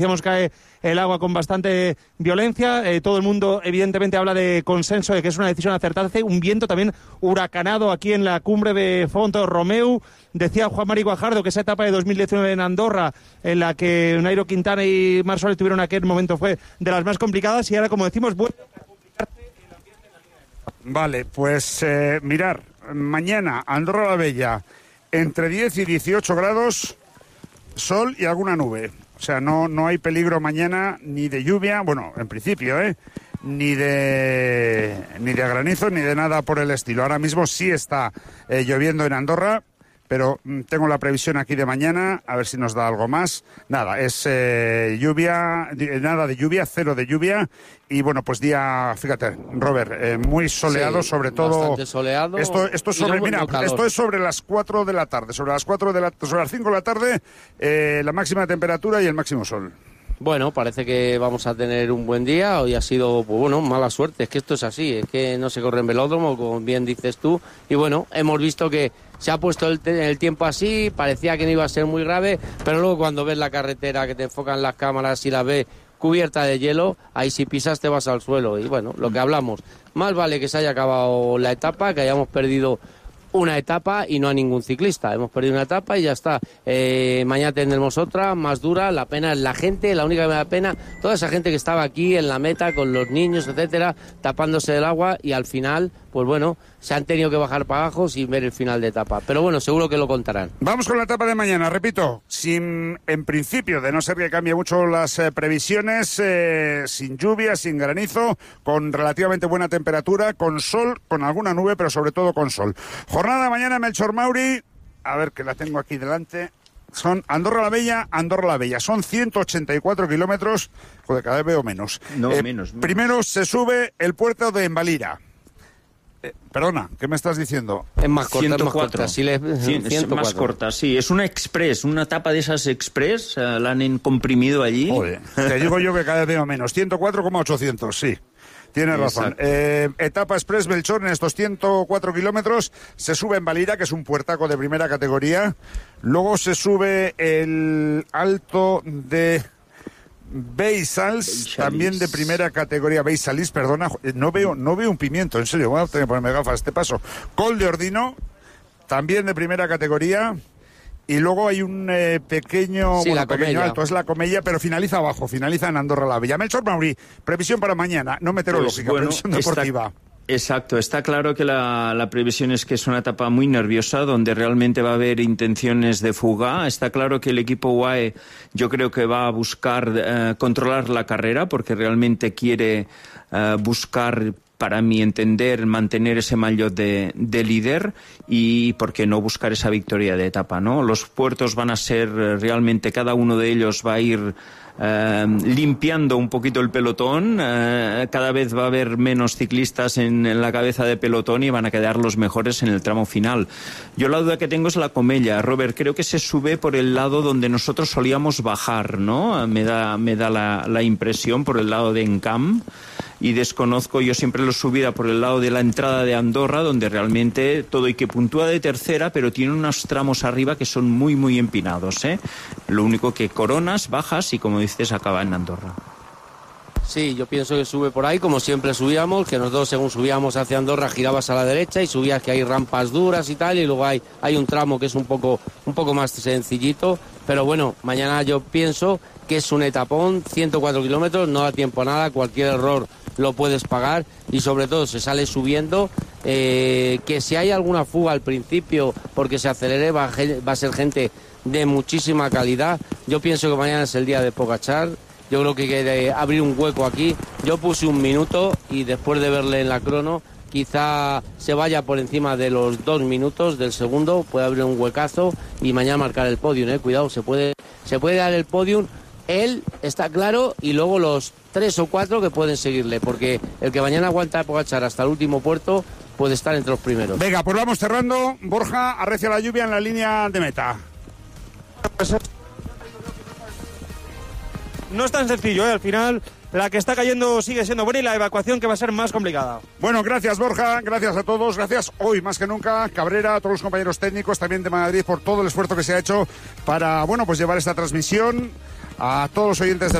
cae el agua con bastante violencia. Todo el mundo evidentemente habla de consenso, de que es una decisión acertada. Hace un viento también huracanado aquí en la cumbre de Fonto Romeu. Decía Juan Mari Guajardo que esa etapa de 2019 en Andorra, en la que Nairo Quintana y Marc Soler tuvieron aquel momento, fue de las más complicadas, y ahora, como decimos, vuelve a complicarse el ambiente en la línea. Vale, pues mirar, mañana Andorra la Bella, entre 10 y 18 grados, sol y alguna nube. O sea, no hay peligro mañana ni de lluvia, bueno, en principio, ni de granizo, ni de nada por el estilo. Ahora mismo sí está lloviendo en Andorra, pero tengo la previsión aquí de mañana, a ver si nos da algo más. Nada, es lluvia, nada de lluvia, cero de lluvia. Y bueno, pues día, fíjate, Robert, muy soleado, sí, sobre todo. Bastante soleado. Esto sobre, mira, esto es sobre las 4 de la tarde, sobre las 5 de la tarde, la máxima temperatura y el máximo sol. Bueno, parece que vamos a tener un buen día. Hoy ha sido, pues bueno, mala suerte. Es que esto es así, es que no se corre en velódromo, como bien dices tú. Y bueno, hemos visto que se ha puesto el tiempo así, parecía que no iba a ser muy grave, pero luego cuando ves la carretera, que te enfocan las cámaras y la ves cubierta de hielo, ahí si pisas te vas al suelo. Y bueno, lo que hablamos, más vale que se haya acabado la etapa, que hayamos perdido una etapa y no a ningún ciclista. Hemos perdido una etapa y ya está. Mañana tendremos otra, más dura. La pena es la gente, la única que me da pena, toda esa gente que estaba aquí en la meta con los niños, etcétera, tapándose del agua, y al final, pues bueno, se han tenido que bajar para abajo sin ver el final de etapa. Pero bueno, seguro que lo contarán. Vamos con la etapa de mañana, repito, en principio, de no ser que cambie mucho las previsiones, sin lluvia, sin granizo, con relativamente buena temperatura, con sol, con alguna nube, pero sobre todo con sol. Jornada de mañana, Melchor Mauri, a ver que la tengo aquí delante, son Andorra la Bella, son 184 kilómetros, joder, cada vez veo menos. Menos. Primero se sube el puerto de Embalira. Perdona, ¿qué me estás diciendo? Es más corta, 104. Es más corta, sí. Es una express, una etapa de esas express, la han comprimido allí. Joder, te digo yo que cada vez veo menos, 104,800, sí. Tienes razón. Etapa express Melchor, en estos 104 kilómetros se sube en Valira, que es un puertaco de primera categoría. Luego se sube el alto de Beisals, también de primera categoría. Beisalis, perdona, no veo un pimiento, en serio, voy a tener que ponerme gafas a este paso. Col de Ordino, también de primera categoría. Y luego hay un pequeño alto, es la Comella, pero finaliza abajo, finaliza en Andorra la Bella. Melchor Mauri, previsión para mañana, no meteorológica, pues bueno, previsión deportiva. Exacto, está claro que la previsión es que es una etapa muy nerviosa, donde realmente va a haber intenciones de fuga. Está claro que el equipo UAE yo creo que va a buscar controlar la carrera, porque realmente quiere buscar, para mi entender, mantener ese maillot de líder y, ¿por qué no, buscar esa victoria de etapa, ¿no? Los puertos van a ser realmente, cada uno de ellos va a ir limpiando un poquito el pelotón. Cada vez va a haber menos ciclistas en la cabeza de pelotón y van a quedar los mejores en el tramo final. Yo la duda que tengo es la Comella, Robert, creo que se sube por el lado donde nosotros solíamos bajar, ¿no? Me da la impresión, por el lado de Encamp, y desconozco, yo siempre lo subía por el lado de la entrada de Andorra, donde realmente todo y que puntúa de tercera, pero tiene unos tramos arriba que son muy, muy empinados, ¿eh? Lo único que coronas, bajas y, como dices, acaba en Andorra. Sí, yo pienso que sube por ahí, como siempre subíamos, que nosotros según subíamos hacia Andorra girabas a la derecha y subías que hay rampas duras y tal, y luego hay un tramo que es un poco más sencillito, pero bueno, mañana yo pienso que es un etapón, 104 kilómetros, no da tiempo a nada, cualquier error lo puedes pagar y sobre todo se sale subiendo, que si hay alguna fuga al principio porque se acelere va a ser gente de muchísima calidad. Yo pienso que mañana es el día de Pogačar. Yo creo que hay que abrir un hueco aquí. Yo puse 1 minuto y después de verle en la crono quizá se vaya por encima de los 2 minutos del segundo, puede abrir un huecazo y mañana marcar el podium, cuidado, se puede dar el podium. Él está claro, y luego los 3 o 4 que pueden seguirle, porque el que mañana aguanta a Pogačar hasta el último puerto puede estar entre los primeros. Venga, pues vamos cerrando. Borja, arrecia la lluvia en la línea de meta. no es tan sencillo, ¿eh? Al final la que está cayendo sigue siendo buena y la evacuación que va a ser más complicada. Bueno, gracias Borja, gracias a todos, gracias hoy más que nunca Cabrera, a todos los compañeros técnicos también de Madrid por todo el esfuerzo que se ha hecho para, bueno, pues llevar esta transmisión a todos los oyentes de